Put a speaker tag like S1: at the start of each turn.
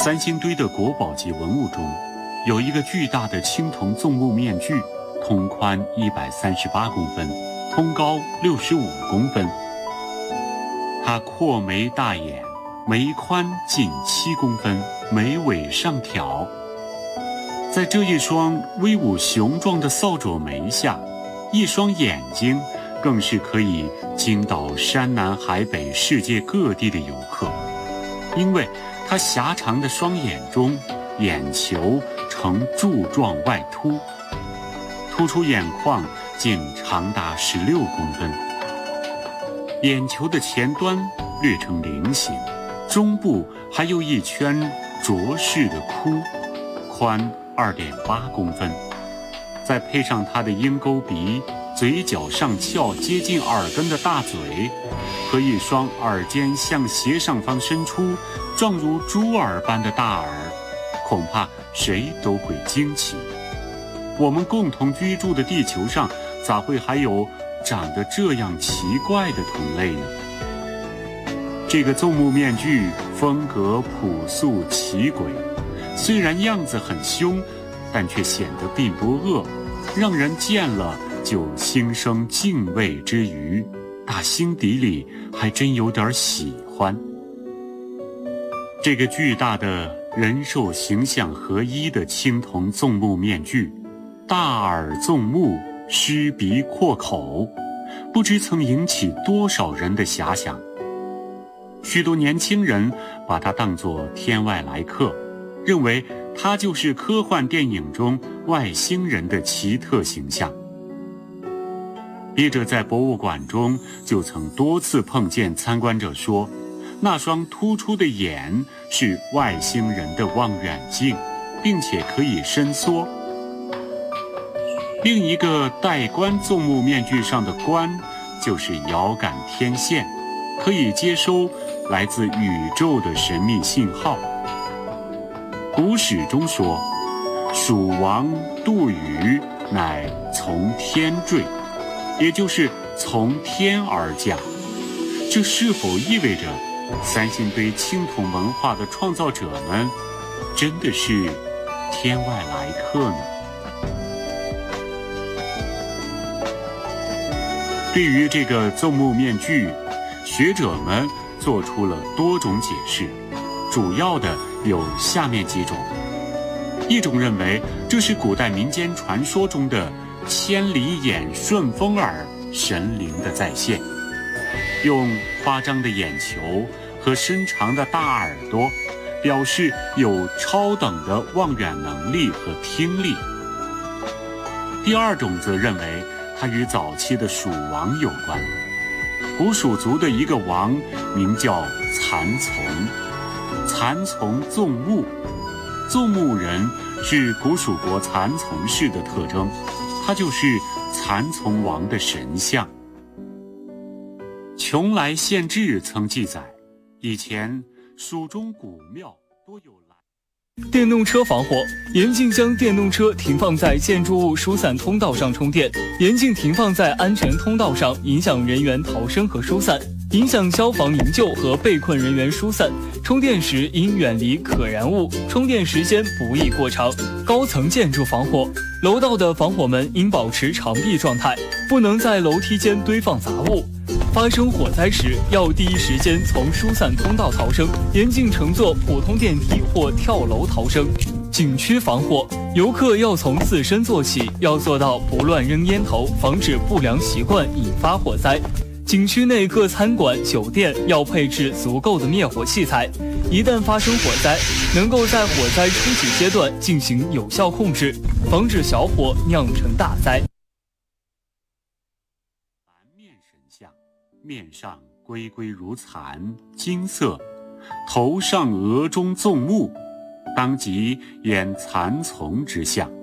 S1: 三星堆的国宝级文物中，有一个巨大的青铜纵目面具，通宽138公分，通高65公分。它阔眉大眼，眉宽近7公分，眉尾上挑。在这一双威武雄壮的扫帚眉下，一双眼睛更是可以惊倒山南海北世界各地的游客，因为它狭长的双眼中，眼球呈柱状外凸，突出眼眶竟长达16公分。眼球的前端略呈菱形，中部还有一圈浊式的窟，宽2.8公分。再配上它的鹰钩鼻，嘴角上翘接近耳根的大嘴，和一双耳尖向斜上方伸出，状如猪耳般的大耳，恐怕谁都会惊奇。我们共同居住的地球上，咋会还有长得这样奇怪的同类呢？这个纵目面具风格朴素奇诡，虽然样子很凶，但却显得并不恶，让人见了就心生敬畏之余，打心底里还真有点喜欢。这个巨大的人兽形象合一的青铜纵目面具，大耳纵目，狮鼻阔口，不知曾引起多少人的遐想。许多年轻人把它当作天外来客，认为它就是科幻电影中外星人的奇特形象。笔者在博物馆中就曾多次碰见参观者说，那双突出的眼是外星人的望远镜，并且可以伸缩。另一个戴冠纵目面具上的冠就是遥感天线，可以接收来自宇宙的神秘信号。古史中说，蜀王杜宇乃从天坠，也就是从天而降。这是否意味着三星堆青铜文化的创造者们真的是天外来客呢？对于这个纵目面具，学者们做出了多种解释，主要的有下面几种。一种认为这是古代民间传说中的千里眼顺风耳神灵的再现，用夸张的眼球和伸长的大耳朵表示有超等的望远能力和听力。第二种则认为它与早期的蜀王有关。古蜀族的一个王名叫蚕丛，蚕丛纵目，纵目人是古蜀国蚕丛氏的特征，它就是蚕丛王的神像。邛崃县志曾记载，以前蜀中古庙多有
S2: 电动车防火，严禁将电动车停放在建筑物疏散通道上充电，严禁停放在安全通道上，影响人员逃生和疏散，影响消防营救和被困人员疏散。充电时应远离可燃物，充电时间不宜过长。高层建筑防火，楼道的防火门应保持长闭状态，不能在楼梯间堆放杂物。发生火灾时，要第一时间从疏散通道逃生，严禁乘坐普通电梯或跳楼逃生。景区防火，游客要从自身做起，要做到不乱扔烟头，防止不良习惯引发火灾。景区内各餐馆、酒店要配置足够的灭火器材，一旦发生火灾，能够在火灾初期阶段进行有效控制，防止小火酿成大灾。
S1: 面上龟龟如蚕，金色，头上额中纵目，当即演蚕丛之象。